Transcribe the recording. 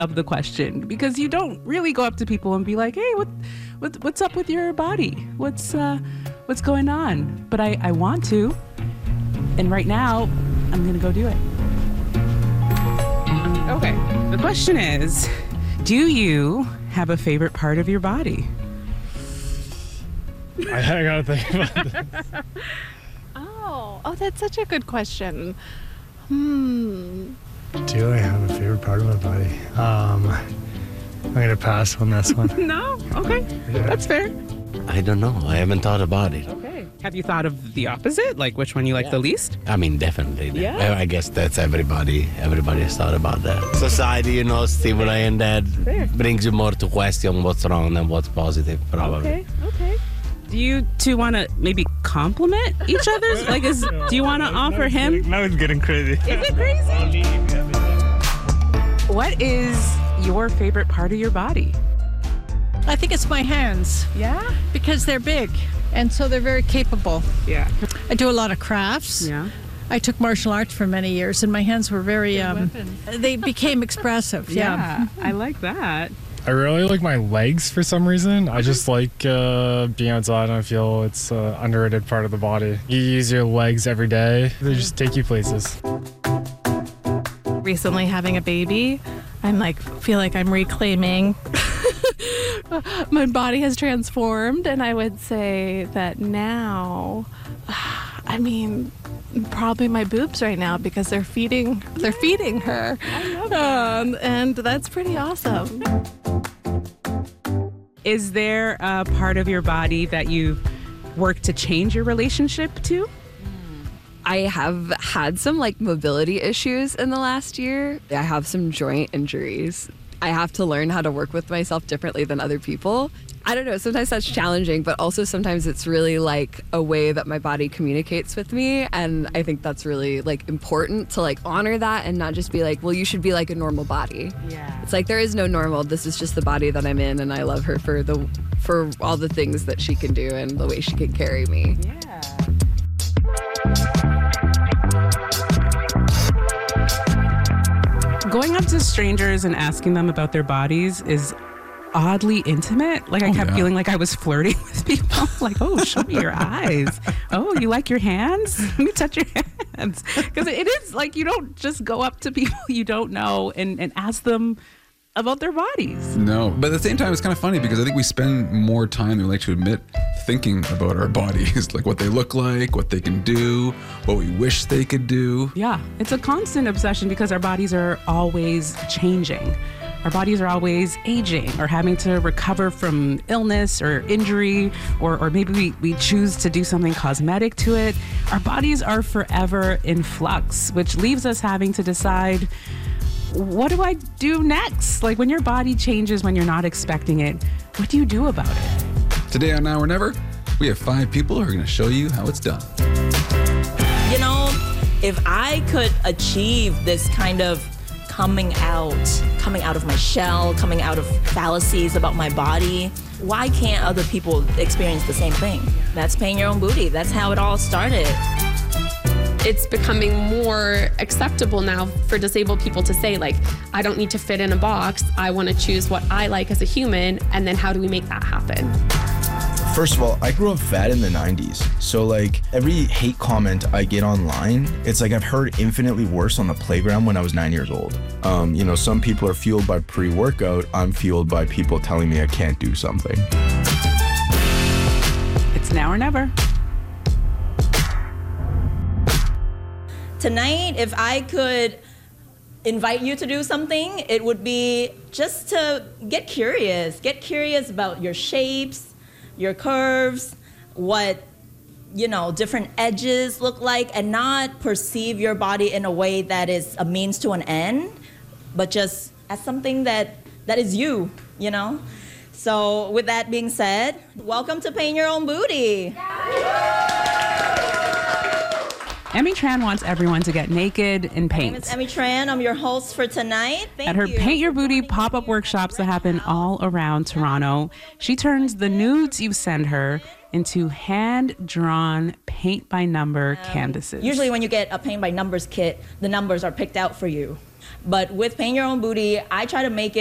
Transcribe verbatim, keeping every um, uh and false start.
of the question, because you don't really go up to people and be like, hey, what, what what's up with your body? What's uh, what's going on? But I, I want to. And right now, I'm going to go do it. Okay. The question is, do you have a favorite part of your body? I gotta think about this. Oh, oh, that's such a good question. Hmm. Do I have a favorite part of my body? Um, I'm gonna pass on this one. No? Okay. Yeah. That's fair. I don't know. I haven't thought about it. Okay. Have you thought of the opposite? Like which one you like Yeah. the least? I mean, definitely. Yeah. I guess that's everybody. Everybody has thought about that. Society, you know, stimuli and that Fair. brings you more to question what's wrong than what's positive, probably. Okay. Okay. Do you two want to maybe compliment each other's? Like, is do you want to offer him? Now it's getting crazy. Is it crazy? What is your favorite part of your body? I think it's my hands Yeah. because they're big and so they're very capable. Yeah. I do a lot of crafts. Yeah. I took martial arts for many years and my hands were very, um, they became expressive. Yeah. I like that. I really like my legs for some reason. I just like uh, being outside, and I feel it's an underrated part of the body. You use your legs every day. They just take you places. Recently having a baby, I'm like, feel like I'm reclaiming. My body has transformed, and I would say that now, I mean, probably my boobs right now because they're feeding, they're feeding her. I love that. Um, and that's pretty awesome. Is there a part of your body that you've worked to change your relationship to? I have had some like mobility issues in the last year. I have some joint injuries. I have to learn how to work with myself differently than other people. I don't know, sometimes that's challenging, but also sometimes it's really like a way that my body communicates with me. And I think that's really like important to like honor that and not just be like, well, you should be like a normal body. Yeah. It's like there is no normal. This is just the body that I'm in, and I love her for the for all the things that she can do and the way she can carry me. Yeah. Going up to strangers and asking them about their bodies is oddly intimate. Like I Oh, kept yeah. feeling like I was flirting with people. Like, oh, show me your eyes. Oh, you like your hands? Let me touch your hands. Because it is like you don't just go up to people you don't know and, and ask them about their bodies. No, but at the same time, it's kind of funny because I think we spend more time than we like to admit thinking about our bodies, like what they look like, what they can do, what we wish they could do. Yeah, it's a constant obsession because our bodies are always changing. Our bodies are always aging or having to recover from illness or injury, or, or maybe we, we choose to do something cosmetic to it. Our bodies are forever in flux, which leaves us having to decide, what do I do next? Like when your body changes when you're not expecting it, what do you do about it? Today on Now or Never, we have five people who are going to show you how it's done. You know, if I could achieve this kind of coming out, coming out of my shell, coming out of fallacies about my body, why can't other people experience the same thing? That's paying your own booty. That's how it all started. It's becoming more acceptable now for disabled people to say, like, I don't need to fit in a box. I want to choose what I like as a human, and then how do we make that happen? First of all, I grew up fat in the nineties. So like every hate comment I get online, it's like I've heard infinitely worse on the playground when I was nine years old. Um, you know, some people are fueled by pre-workout. I'm fueled by people telling me I can't do something. It's now or never. Tonight, if I could invite you to do something, it would be just to get curious. Get curious about your shapes, your curves, what, you know, different edges look like, and not perceive your body in a way that is a means to an end, but just as something that, that is you, you know? So with that being said, welcome to Paint Your Own Booty. Emmy Tran wants everyone to get naked and My name paint. is Emmy Tran. I'm your host for tonight. Thank At her you. Paint Your Booty pop-up workshops that happen all around Toronto, she turns the nudes you send her into hand-drawn paint-by-number canvases. Usually when you get a paint by numbers kit, the numbers are picked out for you. But with Paint Your Own Booty, I try to make it